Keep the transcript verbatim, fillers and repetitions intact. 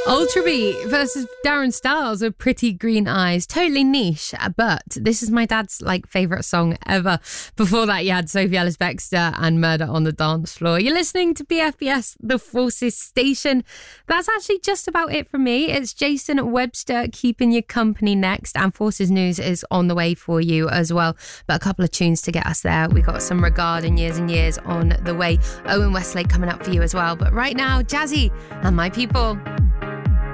Ultrabeat versus Darren Styles with Pretty Green Eyes. Totally niche, but this is my dad's like favourite song ever. Before that, you had Sophie Ellis-Bextor and Murder on the Dance Floor. You're listening to B F B S, the Forces Station. That's actually just about it from me. It's Jason Webster keeping you company next, and Forces News is on the way for you as well. But a couple of tunes to get us there. We got some Regarding Years and Years on the way. Owen Westlake coming up for you as well. But right now, Jazzy and My People.